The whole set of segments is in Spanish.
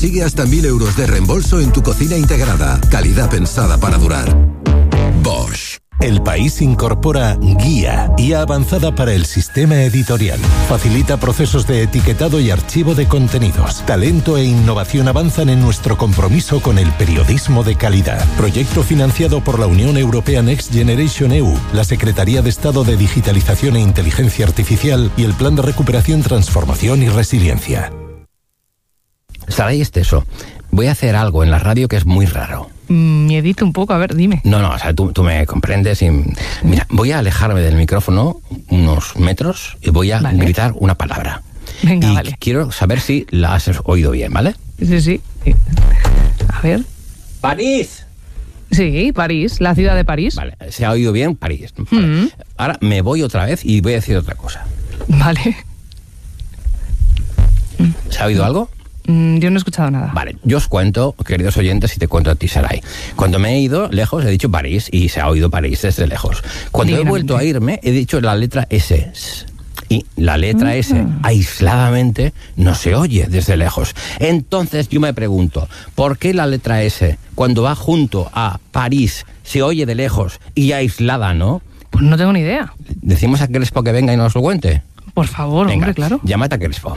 Sigue hasta 1.000 euros de reembolso en tu cocina integrada. Calidad pensada para durar. Bosch. El País incorpora Guía avanzada para el sistema editorial. Facilita procesos de etiquetado y archivo de contenidos. Talento e innovación avanzan en nuestro compromiso con el periodismo de calidad. Proyecto financiado por la Unión Europea Next Generation EU, la Secretaría de Estado de Digitalización e Inteligencia Artificial y el Plan de Recuperación, Transformación y Resiliencia. Saray Esteso, voy a hacer algo en la radio que es muy raro. Miedito un poco, a ver, dime. No, o sea, tú me comprendes y... Mira, voy a alejarme del micrófono unos metros y voy a gritar una palabra. Venga, y vale. quiero saber si la has oído bien, ¿vale? Sí. A ver. ¡París! Sí, París, la ciudad de París. Vale, se ha oído bien París. Vale. Ahora me voy otra vez y voy a decir otra cosa. Vale. ¿Se ha oído algo? Yo no he escuchado nada. Vale, yo os cuento, queridos oyentes, y te cuento a ti, Saray. Cuando me he ido lejos, he dicho París, y se ha oído París desde lejos. Cuando he vuelto a irme, he dicho la letra S. Y la letra S, aisladamente, no se oye desde lejos. Entonces yo me pregunto, ¿por qué la letra S, cuando va junto a París, se oye de lejos y aislada, no? Pues no tengo ni idea. ¿Decimos a Crespo que venga y nos lo cuente? Por favor, venga, hombre, claro. Llámate a Crespo.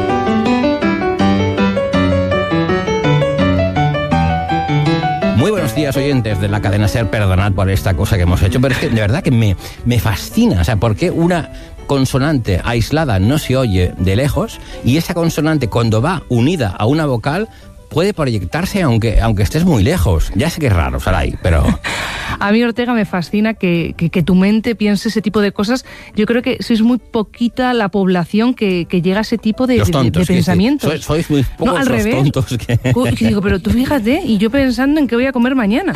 Muy buenos días, oyentes de la cadena SER, perdonad por esta cosa que hemos hecho, pero es que de verdad que me fascina, o sea, ¿por qué una consonante aislada no se oye de lejos y esa consonante cuando va unida a una vocal puede proyectarse aunque estés muy lejos? Ya sé que es raro, Saray, pero... A mí, Ortega, me fascina que tu mente piense ese tipo de cosas. Yo creo que sois muy poquita la población que llega a ese tipo de pensamientos. Sois muy pocos no, al los revés. tontos que... Y digo, pero tú fíjate, y yo pensando en qué voy a comer mañana.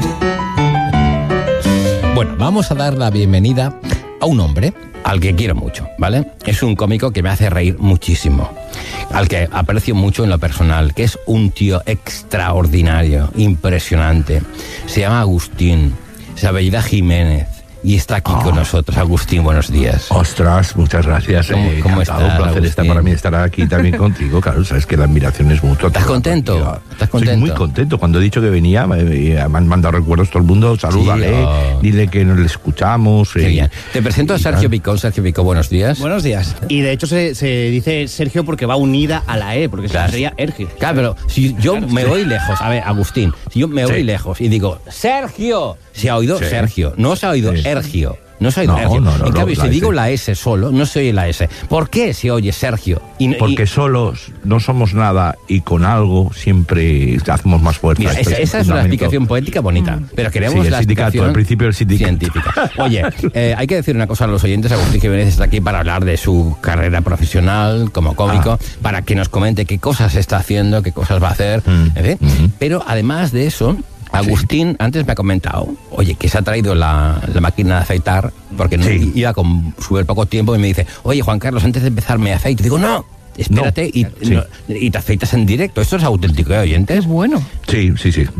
Bueno, vamos a dar la bienvenida a un hombre al que quiero mucho, ¿vale? Es un cómico que me hace reír muchísimo, al que aprecio mucho en lo personal, que es un tío extraordinario, impresionante. Se llama Agustín, se apellida Jiménez y está aquí con nosotros. Agustín, buenos días. Ostras, muchas gracias. ¿Cómo estás, un placer Agustín? estar para mí estar aquí también contigo. Claro, sabes que la admiración es mutua. ¿Estás contento? ¿Estás contento? Estoy muy contento. Cuando he dicho que venía, me han mandado recuerdos todo el mundo. Salúdale, dile que nos le escuchamos. Qué bien. Te presento a Sergio Picón. Sergio Picón, buenos días. Buenos días. Y de hecho se dice Sergio porque va unida a la E, porque claro, sería Ergio. Claro, pero si yo me voy lejos, a ver, Agustín, si yo me voy lejos y digo, Sergio, se ha oído Sergio, no se ha oído Ergio. No se oye Sergio. En cambio, si digo la S solo, no se oye la S. ¿Por qué se oye Sergio? Porque solos no somos nada y con algo siempre hacemos más fuerza. Mira, esa es una explicación poética bonita, pero queremos la explicación al principio del científica. Oye, hay que decir una cosa a los oyentes. Agustín Jiménez está aquí para hablar de su carrera profesional como cómico, para que nos comente qué cosas está haciendo, qué cosas va a hacer, en fin. Pero además de eso, Agustín antes me ha comentado, oye, que se ha traído la máquina de afeitar porque iba con súper poco tiempo y me dice, oye, Juan Carlos, antes de empezar me afeito. Digo, no, espérate y te afeitas en directo. Esto es auténtico, oyentes. Es bueno. Sí.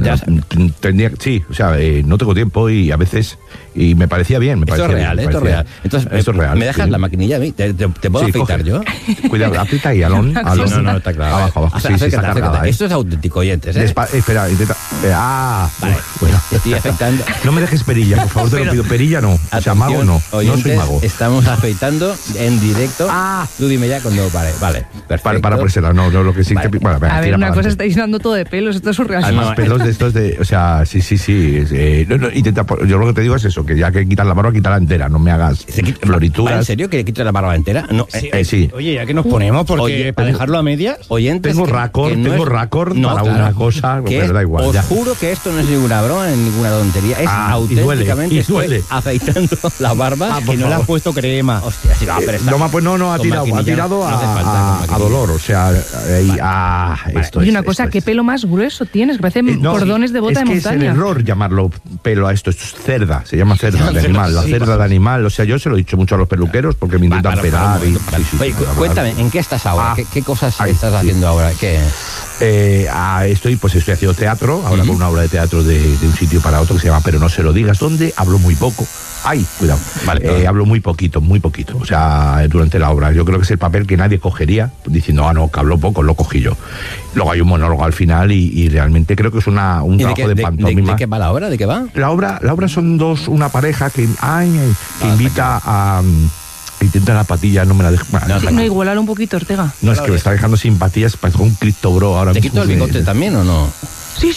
O sea, no tengo tiempo y a veces... Y me parecía bien. Esto es real. Entonces, esto es real. ¿Me dejas la maquinilla a mí? ¿Te puedo afeitar yo? Cuidado, aprieta y alón. No, está claro. Abajo. Acércate. Esto es auténtico, oyentes. Espera, intenta... Vale, bueno. Te estoy afeitando. No me dejes perilla, por favor, te lo pido. Perilla no. O sea, mago no. Oyentes, no soy mago. Estamos afeitando en directo. Tú dime ya cuando pare. Vale, perfecto. Para ponérsela, no, lo que sí... Vale. Bueno, a ver, una cosa, estáis dando todo de pelos, esto es surreal. Además, pelos de estos de... O sea, sí. Intenta... Yo lo que te digo es eso, que ya que quitas la barba, quítala entera, no me hagas florituras. ¿En serio que le quites la barba entera? No, sí. Oye, ya que nos ponemos, porque para dejarlo a medias... Oyentes, tengo raccord para una cosa, pero da igual. Os juro que esto no es ninguna broma, ni ninguna tontería. Es auténticamente estoy afeitando la barba. Que no le has puesto crema. Hostia, sí, pero ha tirado a dolor, o sea... Y una cosa, ¿qué pelo más grueso tienes? Parecen cordones de bota de montaña. Es el error llamarlo pelo a esto es cerda, se llama cerda de animal, la cerda de animal. O sea, yo se lo he dicho mucho a los peluqueros porque me intentan pelar. Oye, cuéntame, ¿en qué estás ahora? ¿Qué cosas estás haciendo ahora? ¿Qué? Estoy haciendo teatro, ahora con una obra de teatro de un sitio para otro que se llama Pero no se lo digas, donde hablo muy poco. ¡Ay, cuidado! Vale, hablo muy poquito, o sea, durante la obra. Yo creo que es el papel que nadie cogería, diciendo, no, que hablo poco, lo cogí yo. Luego hay un monólogo al final y realmente creo que es un trabajo de pantomima. ¿De qué va la obra? ¿De qué va? La obra son una pareja que invita a... Intenta la patilla, no me la dejo. No, igualar un poquito, Ortega. No, es que me está dejando sin patillas, parece un Cristo Bro ahora mismo. ¿Te quito el bigote también o no? Sí.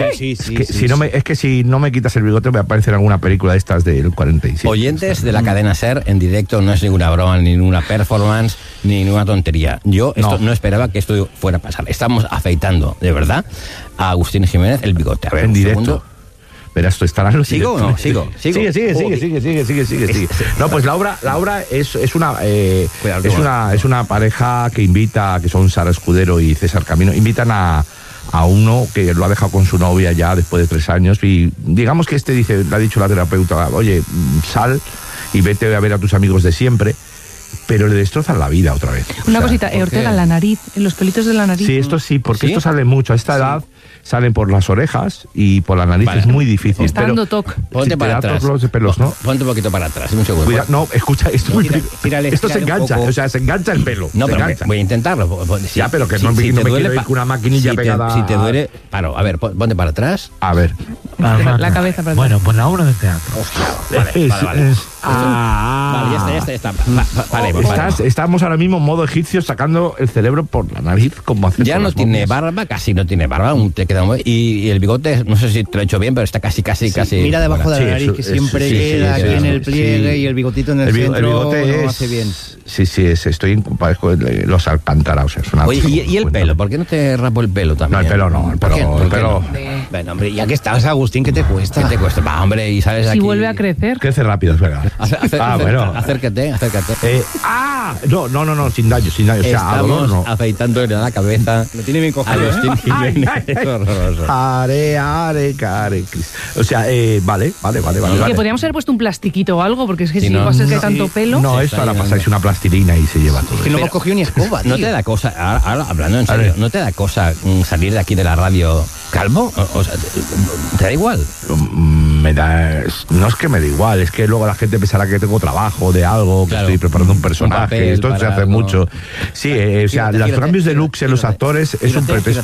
Es que si no me quitas el bigote me va a aparecer en alguna película de estas del 47. Oyentes de la cadena SER, en directo no es ninguna broma, ni ninguna performance, ni ninguna tontería. Yo no esperaba que esto fuera a pasar. Estamos afeitando, de verdad, a Agustín Jiménez el bigote. A ver, en directo. Segundo. Verás, tú estarás los ¿Sigo o no? Sigo. Sigue. No, pues la obra es una pareja que invita, que son Sara Escudero y César Camino, invitan a uno que lo ha dejado con su novia ya después de 3 años y digamos que le ha dicho la terapeuta, oye, sal y vete a ver a tus amigos de siempre, pero le destrozan la vida otra vez. Una cosita, Ortega, la nariz, en los pelitos de la nariz. Sí, esto sí, porque esto sale mucho a esta edad. Salen por las orejas y por la nariz, es muy difícil. Está dando toque. Ponte para atrás. De pelos, ¿no? Ponte un poquito para atrás, un segundo. Cuidado, no, escucha, esto se engancha, o sea, se engancha el pelo. No, pero voy a intentarlo. Ya, pero que no me quiero ir con una maquinilla pegada. Si te duele, a ver, ponte para atrás. A ver. La cabeza para atrás. Bueno, pues la obra de teatro. Vale. Vale, ya está. Vale. Estamos ahora mismo en modo egipcio sacando el cerebro por la nariz como hace. Ya no tiene barba, casi no tiene barba, y el bigote, no sé si te lo he hecho bien, pero está casi. Mira debajo de la nariz, que siempre queda aquí en el pliegue y el bigotito en el centro. El bigote no hace bien. Sí, estoy parezco los Alcántara, o sea, es una. Oye, ¿y el pelo? ¿Por qué no te rapo el pelo también? No, el pelo no, el pelo. Bueno, hombre, ya que estás, Agustín, ¿qué te cuesta? ¿Qué te cuesta? Va, hombre, y sales aquí. Si vuelve a crecer. Crece rápido, es verdad. Bueno. Acércate. No, sin daño. O sea, estamos afeitando la cabeza. Lo tiene bien cogido. O sea, vale. Que podríamos haber puesto un plastiquito o algo, porque es que si va a ser que hay tanto pelo. No, esto ahora pasáis una plastilina y se lleva todo. Es que no hemos cogido ni escoba, tío. ¿No te da cosa, ahora hablando en serio, no te da cosa salir de aquí de la radio calvo? O sea, ¿te da igual? No es que me da igual, es que luego la gente pensará que tengo trabajo de algo, que estoy preparando un personaje, esto se hace mucho. Sí, o sea, los cambios de looks en los actores es un pretexto.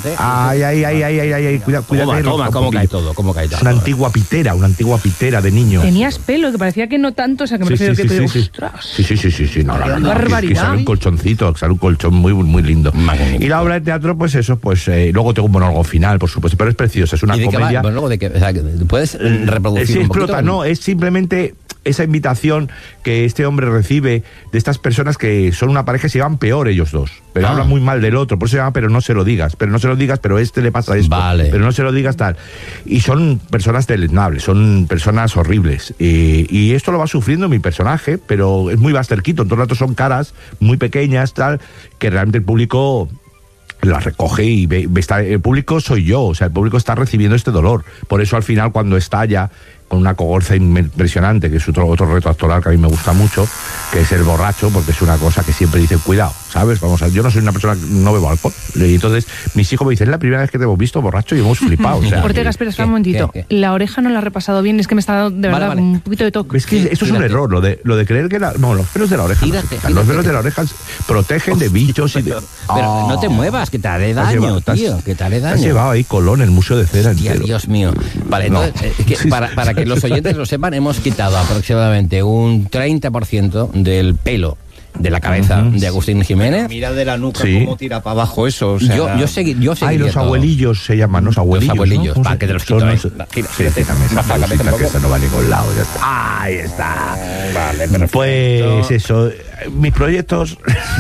Ay, cuidado. Toma, cómo cae todo. Es una antigua pitera de niño. Tenías pelo, que parecía que no tanto, o sea, que me refiero que... ¡Ostras! Sí, no, barbaridad. Que sale un colchoncito, sale un colchón muy lindo. Magnífico. Y la obra de teatro, pues eso, luego tengo un monólogo final, por supuesto, pero es precioso, es una comedia. ¿Puedes reproducir un poquito? No, es simplemente esa invitación que este hombre recibe de estas personas que son una pareja y se llevan peor ellos dos, pero hablan muy mal del otro, por eso se llama Pero no se lo digas, pero este le pasa esto, vale. Pero no se lo digas tal. Y son personas deleznables, son personas horribles, y esto lo va sufriendo mi personaje, pero es muy basterquito, en todo el rato son caras muy pequeñas, tal, que realmente el público la recoge y el público soy yo, o sea, el público está recibiendo este dolor, por eso al final cuando estalla con una cogorza impresionante, que es otro reto actoral que a mí me gusta mucho, que es el borracho, porque es una cosa que siempre dicen, cuidado, ¿sabes? Yo no soy una persona que no bebo alcohol, y entonces mis hijos me dicen, es la primera vez que te hemos visto borracho y hemos flipado. O sea, Ortega, espera un momentito. ¿Qué? La oreja no la he repasado bien, es que me está dando de verdad un poquito de toque. Es que esto es un error, lo de creer que los pelos de la oreja los pelos de la oreja protegen de bichos y de... Pero no te muevas, que te haré daño, tío, que te haré daño. Has llevado ahí Colón, el Museo de Cera entero. Dios mío. Vale, entonces, para que los oyentes lo sepan, hemos quitado aproximadamente un 30% del pelo de la cabeza de Agustín Jiménez. Mira de la nuca cómo tira para abajo eso. O sea, yo seguí los abuelillos se llaman, los abuelillos. ¿No? Para que te los quito. Baja la cabeza que eso no va a ningún lado. Ahí está. Vale, perfecto. Pues eso, mis proyectos...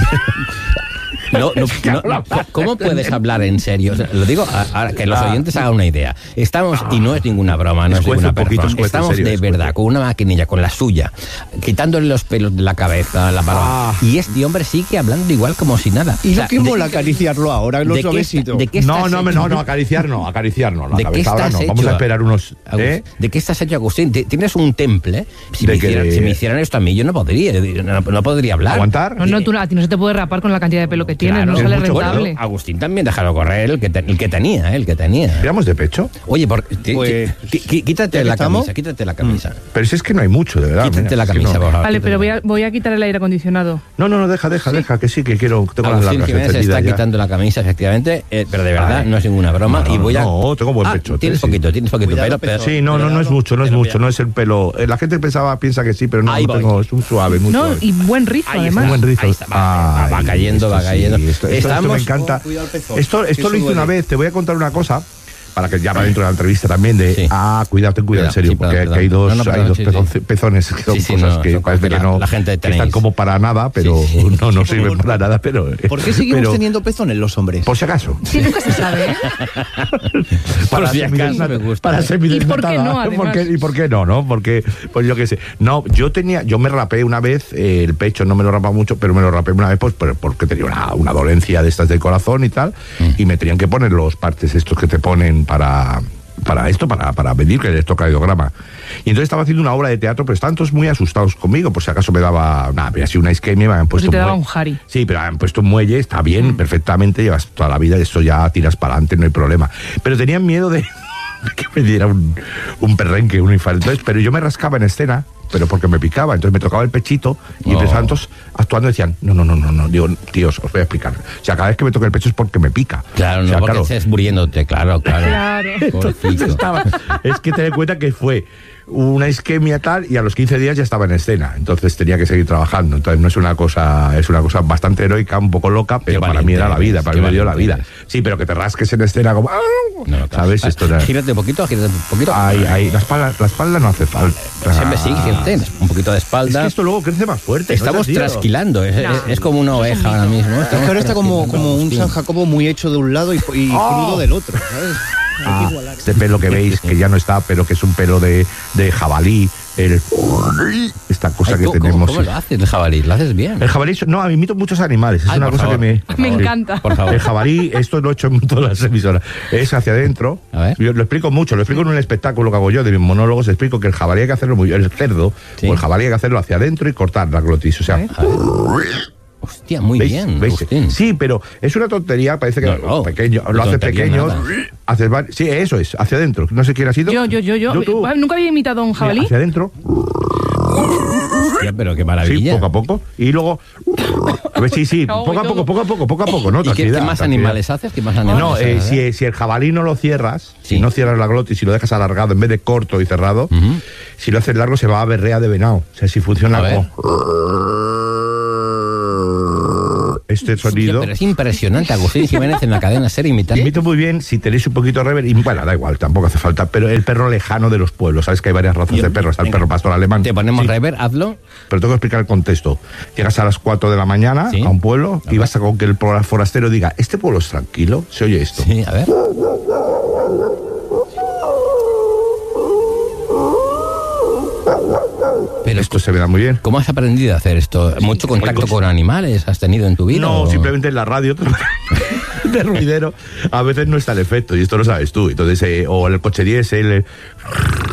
No, ¿cómo puedes hablar en serio? O sea, lo digo ahora que los oyentes hagan una idea. Estamos, y no es ninguna broma, no es ninguna performance, estamos de verdad con una maquinilla, con la suya, quitándole los pelos de la cabeza, la barba. Y este hombre sigue hablando igual como si nada. Y no que mola acariciarlo ahora, los suavecitos. No, acariciar no. La cabeza ahora no. Vamos a esperar unos... ¿De qué estás hecho, Agustín? ¿Tienes un temple? Si me hicieran esto a mí, yo no podría hablar. ¿Aguantar? No, a ti no se te puede rapar con la cantidad de pelo que tienes, no sale rentable. Bueno, Agustín también déjalo correr, el que tenía. ¿Tiramos de pecho? Oye, quítate la camisa. Pero si es que no hay mucho, de verdad. Quítate la camisa, por favor. Vale, pero voy a quitar el aire acondicionado. No, deja, que sí, que quiero... Agustín Jiménez se está quitando la camisa, efectivamente, pero de verdad no es ninguna broma. No, tengo buen pecho. Tienes poquito pero... Sí, no es mucho, no es el pelo. La gente piensa que sí, pero no tengo, es un suave, muy suave. Y buen rizo, además. Buen rizo. Va cayendo. Esto me encanta. Esto lo hice una vez, te voy a contar una cosa. Para que ya va dentro de la entrevista también cuidado, en serio, porque hay dos pezones que son cosas que parece que no, la gente que están como para nada, pero no sirven para nada, pero... ¿Por qué seguimos teniendo pezones los hombres? Por si acaso. Sí, nunca se sabe, ¿eh? Para semidesnatada. ¿Y por qué no? Porque, pues yo qué sé. No, yo me rapé una vez, el pecho no me lo rapaba mucho, pero me lo rapé una vez pues porque tenía una dolencia de estas del corazón y tal, y me tenían que poner los partes estos que te ponen para medir que el electrocardiograma. Y entonces estaba haciendo una obra de teatro, pero estaban todos muy asustados conmigo, por si acaso me daba así una isquemia, me habían puesto te daba un jari. Sí, pero me habían puesto un muelle, está bien, perfectamente, llevas toda la vida, esto ya tiras para adelante, no hay problema. Pero tenían miedo de que me diera un perrenque, un infarto. Entonces, pero yo me rascaba en escena, pero porque me picaba, entonces me tocaba el pechito y entre tantos actuando decían, no, digo, tíos, os voy a explicar. O sea, cada vez que me toca el pecho es porque me pica. Claro, no porque estés muriéndote, claro. Entonces es que ten en cuenta que fue una isquemia tal y a los 15 días ya estaba en escena, entonces tenía que seguir trabajando. Entonces no es una cosa bastante heroica, un poco loca, pero para mí era la vida, para mí me dio la vida. Sí, pero que te rasques en escena como ¿sabes? Esto era... Gírate un poquito. Ahí, la espalda no hace falta. Siempre sí, gírate, un poquito de espalda. Es que esto luego crece más fuerte. Estamos trasquilando, es como una oveja ahora mismo. Ahora está como un San Jacobo muy hecho de un lado y crudo del otro, ¿sabes? Este pelo que veis que ya no está, pero que es un pelo de jabalí, esta cosa que tenemos. ¿Cómo lo haces el jabalí? ¿Lo haces bien? El jabalí, no, imito muchos animales, es una cosa que me encanta. Por favor. El jabalí, esto lo he hecho en todas las emisoras, es hacia adentro. A ver. Yo lo explico mucho, lo explico en un espectáculo que hago yo de mis monólogos, explico que el jabalí hay que hacerlo el cerdo, o el jabalí hay que hacerlo hacia adentro y cortar la glotis, o sea... Hostia, muy bien. Sí, pero es una tontería, parece que pequeño, lo haces pequeño, sí, eso es, hacia adentro. No sé quién ha sido. Yo. Nunca había imitado a un jabalí. Hacia adentro. Hostia, pero qué maravilla. Sí, poco a poco. Y luego. Sí, poco a poco, ¿no? ¿Y qué más animales haces? No, si el jabalí no lo cierras, si no cierras la glotis, si lo dejas alargado en vez de corto y cerrado, si lo haces largo se va a berrea de venado. O sea, si funciona como... Este sonido. Pero es impresionante, Agustín Jiménez en la cadena SER imitando. Imito muy bien, si tenéis un poquito de rever, y bueno, da igual, tampoco hace falta, pero el perro lejano de los pueblos, sabes que hay varias razas de perros, está el perro pastor alemán. Te ponemos rever, hazlo. Pero tengo que explicar el contexto. Llegas a las 4 de la mañana a un pueblo y basta con que el forastero diga, ¿este pueblo es tranquilo? Se oye esto. Sí, a ver. Pero esto se me da muy bien. ¿Cómo has aprendido a hacer esto? ¿Mucho contacto con animales has tenido en tu vida? No, simplemente en la radio de ruidero a veces no está el efecto y esto lo sabes tú. Entonces, o en el coche diésel,